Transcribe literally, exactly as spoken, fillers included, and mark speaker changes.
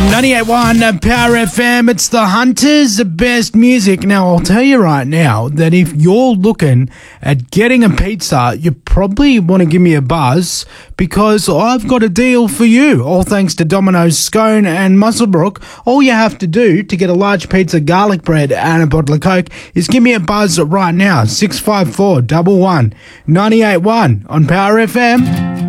Speaker 1: ninety-eight point one Power F M, it's the Hunters, the best music. Now, I'll tell you right now that if you're looking at getting a pizza, you probably want to give me a buzz because I've got a deal for you. All thanks to Domino's, Scone and Muswellbrook. All you have to do to get a large pizza, garlic bread and a bottle of Coke is give me a buzz right now. six five four, one one, nine eight one on Power F M.